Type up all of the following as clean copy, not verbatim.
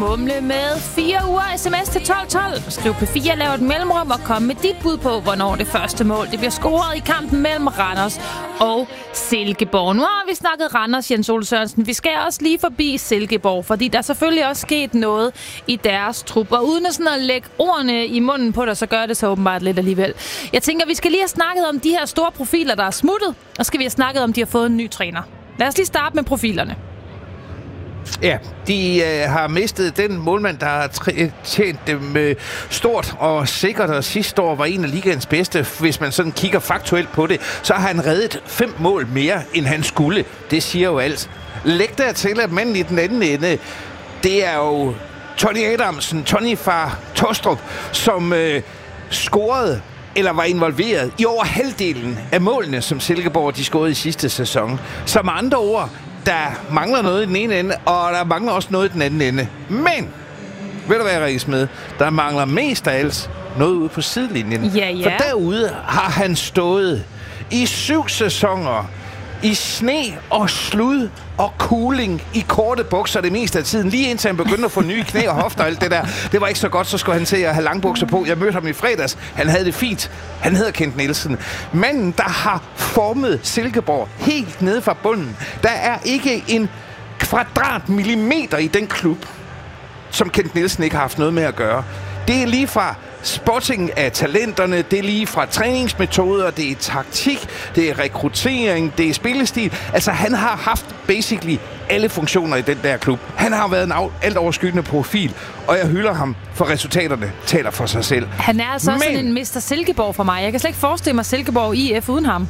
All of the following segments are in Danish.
mumle med 4 uger sms til 1212. Skriv P4, lav et mellemrum og kom med dit bud på, hvornår det første mål det bliver scoret i kampen mellem Randers og Silkeborg. Nu har vi snakket Randers, Jens Ole Sørensen. Vi skal også lige forbi Silkeborg, fordi der er selvfølgelig også sket noget i deres trup. Og uden at, sådan at lægge ordene i munden på dig, så gør det så åbenbart lidt alligevel. Jeg tænker, vi skal lige have snakket om de her store profiler, der er smuttet. Og skal vi have snakket om, de har fået en ny træner. Lad os lige starte med profilerne. Ja, de har mistet den målmand, der har tjent dem stort og sikkert, og sidste år var en af ligaens bedste. Hvis man sådan kigger faktuelt på det, så har han reddet 5 mål mere, end han skulle. Det siger jo alt. Læg dertil, at manden i den anden ende, det er jo Tony Adamsen, Tony fra Tostrup, som scorede eller var involveret i over halvdelen af målene, som Silkeborg de scorede i sidste sæson. Så med andre ord, der mangler noget i den ene ende, og der mangler også noget i den anden ende. Men, ved du hvad, Rikke Smed? Der mangler mest af alt noget ude på sidelinjen. Ja. For derude har han stået i 7 sæsoner i sne og slud og cooling i korte bukser det meste af tiden. Lige indtil han begyndte at få nye knæ og hofter og alt det der. Det var ikke så godt, så skulle han til at have langbukser på. Jeg mødte ham i fredags. Han havde det fint. Han hedder Kent Nielsen. Manden, der har formet Silkeborg helt nede fra bunden. Der er ikke en kvadratmillimeter i den klub, som Kent Nielsen ikke har haft noget med at gøre. Det er lige fra spotting af talenterne, det er lige fra træningsmetoder, det er taktik, det er rekruttering, det er spillestil. Altså, han har haft basically alle funktioner i den der klub. Han har været en alt overskyggende profil, og jeg hylder ham, for resultaterne taler for sig selv. Han er altså også sådan en Mr. Silkeborg for mig. Jeg kan slet ikke forestille mig Silkeborg IF uden ham.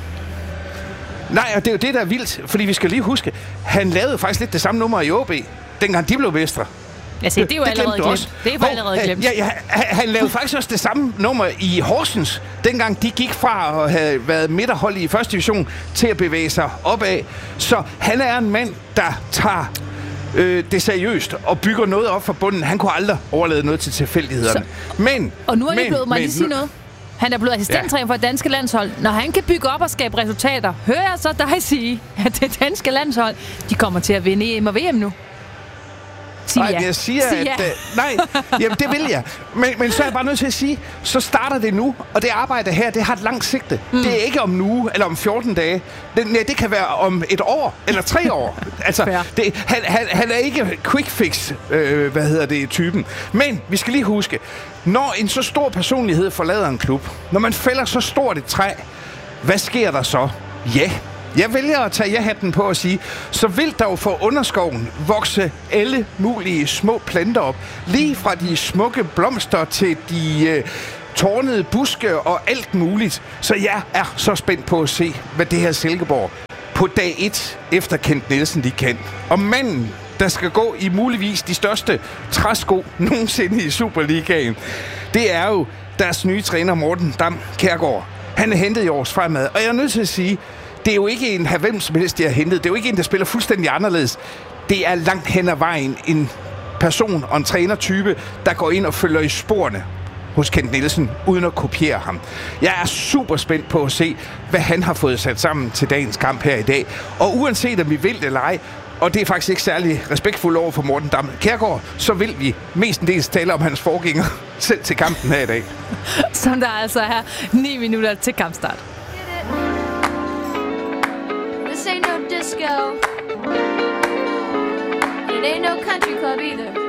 Nej, og det er jo det, der er vildt, fordi vi skal lige huske, han lavede faktisk lidt det samme nummer i OB, dengang de blev mestre. Altså, det er jo allerede glemt. Det er jo allerede glemt. Ja, han lavede faktisk også det samme nummer i Horsens, dengang de gik fra at have været midterhold i første division til at bevæge sig opad. Så han er en mand, der tager det seriøst og bygger noget op fra bunden. Han kunne aldrig overlade noget til tilfældighederne. Og nu er jeg blevet, må jeg lige sige noget? Han er blevet assistenttræner for et danske landshold. Når han kan bygge op og skabe resultater, hører jeg så dig sige, at det danske landshold, de kommer til at vinde EM og VM nu. Nej, jeg siger, nej, jamen det vil jeg. Men så er jeg bare nødt til at sige, så starter det nu, og det arbejde her, det har et langt sigte. Det er ikke om en uge, eller om 14 dage. Det kan være om 1 år, eller 3 år. Altså, han er ikke quick fix, typen. Men vi skal lige huske, når en så stor personlighed forlader en klub, når man fælder så stort et træ, hvad sker der så? Ja. Jeg vælger at tage ja-hatten på og sige, så vil der jo for underskoven vokse alle mulige små planter op. Lige fra de smukke blomster til de tårnede buske og alt muligt. Så jeg er så spændt på at se, hvad det her Silkeborg på dag 1 efter Kent Nielsen de kan. Og manden, der skal gå i muligvis de største træsko nogensinde i Superligaen, det er jo deres nye træner Morten Dam Kjærgaard. Han er hentet i års fremad, og jeg er nødt til at sige, det er jo ikke en hvem som helst, de har hentet. Det er jo ikke en, der spiller fuldstændig anderledes. Det er langt hen ad vejen en person og en trænertype, der går ind og følger i sporene hos Kent Nielsen, uden at kopiere ham. Jeg er super spændt på at se, hvad han har fået sat sammen til dagens kamp her i dag. Og uanset om vi vil det eller ej, og det er faktisk ikke særlig respektfuldt over for Morten Dam Kjærgaard, så vil vi mestendels tale om hans forgænger selv til kampen her i dag. Som der altså er 9 minutter til kampstart. This ain't no disco. It ain't no country club either.